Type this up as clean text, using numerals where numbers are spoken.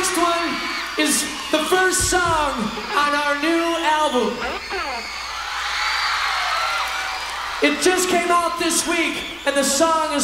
next one is the first song on our new album. It just came out this week, and the song is